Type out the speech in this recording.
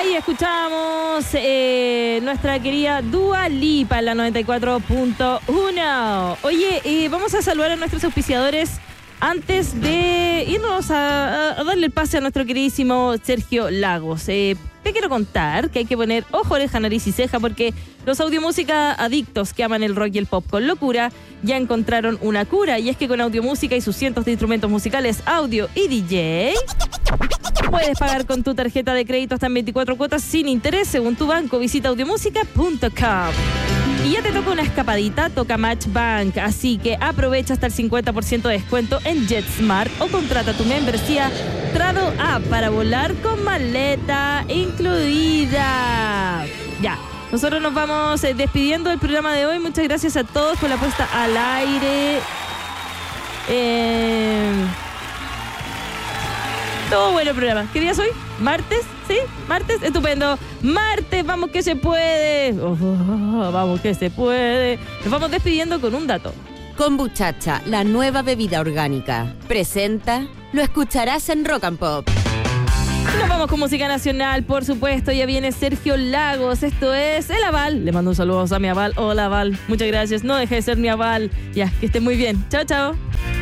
Ahí escuchamos nuestra querida Dua Lipa en la 94.1. Oye, vamos a saludar a nuestros auspiciadores antes de irnos a darle el pase a nuestro queridísimo Sergio Lagos. Te quiero contar que hay que poner ojo, oreja, nariz y ceja porque los audiomúsica adictos que aman el rock y el pop con locura ya encontraron una cura. Y es que con audiomúsica y sus cientos de instrumentos musicales, audio y DJ, puedes pagar con tu tarjeta de crédito hasta en 24 cuotas sin interés según tu banco. Visita audiomusica.com. Y ya te toca una escapadita, toca Match Bank, así que aprovecha hasta el 50% de descuento en JetSmart o contrata tu membresía Travel App para volar con maleta incluida. Ya, nosotros nos vamos despidiendo del programa de hoy. Muchas gracias a todos por la puesta al aire. Todo bueno el programa. ¿Qué día es hoy? ¿Martes? ¿Sí? ¿Martes? Estupendo. Martes, vamos que se puede. Vamos que se puede. Nos vamos despidiendo con un dato. Kombuchacha, la nueva bebida orgánica. Presenta, lo escucharás en Rock and Pop. Nos vamos con música nacional, por supuesto. Ya viene Sergio Lagos. Esto es El Aval. Le mando un saludo a mi Aval. Hola, Aval. Muchas gracias. No deje de ser mi Aval. Ya, que esté muy bien. Chao, chao.